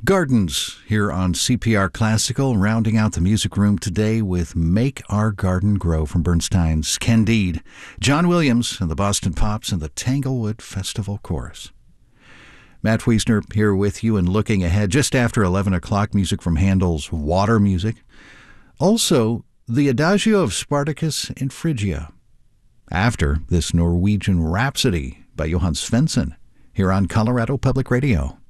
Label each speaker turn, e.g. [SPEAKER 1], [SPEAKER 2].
[SPEAKER 1] Gardens here on CPR Classical, rounding out the music room today with Make Our Garden Grow from Bernstein's Candide, John Williams and the Boston Pops and the Tanglewood Festival Chorus. Matt Wiesner here with you and looking ahead just after 11 o'clock, music from Handel's Water Music. Also, the Adagio of Spartacus and Phrygia. After this Norwegian Rhapsody by Johann Svensson here on Colorado Public Radio.